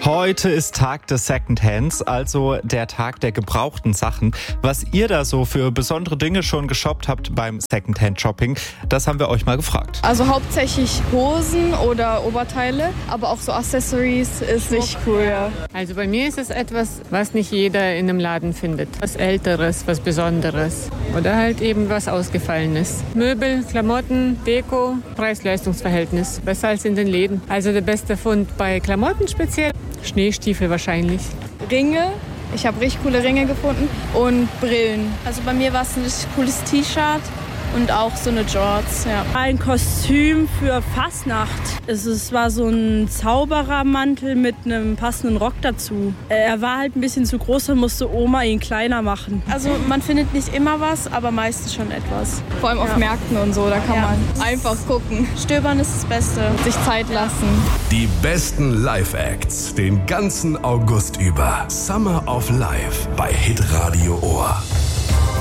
Heute ist Tag des Secondhands, also der Tag der gebrauchten Sachen. Was ihr da so für besondere Dinge schon geshoppt habt beim Secondhand-Shopping, das haben wir euch mal gefragt. Also hauptsächlich Hosen oder Oberteile, aber auch so Accessories ist richtig cool. Ja. Also bei mir ist es etwas, was nicht jeder in einem Laden findet. Was Älteres, was Besonderes oder halt eben was Ausgefallenes. Möbel, Klamotten, Deko, Preis-Leistungs-Verhältnis. Besser als in den Läden. Also der beste Fund bei Klamotten speziell. Schneestiefel wahrscheinlich. Ringe. Ich habe richtig coole Ringe gefunden und Brillen. Also bei mir war es ein richtig cooles T-Shirt und auch so eine Jorts, ja. Ein Kostüm für Fastnacht. Es war so ein Zauberermantel mit einem passenden Rock dazu. Er war halt ein bisschen zu groß, dann musste Oma ihn kleiner machen. Also man findet nicht immer was, aber meistens schon etwas. Vor allem auf Märkten und so, da kann man einfach gucken. Stöbern ist das Beste. Sich Zeit lassen. Die besten Live-Acts den ganzen August über. Summer of Life bei Hitradio Ohr.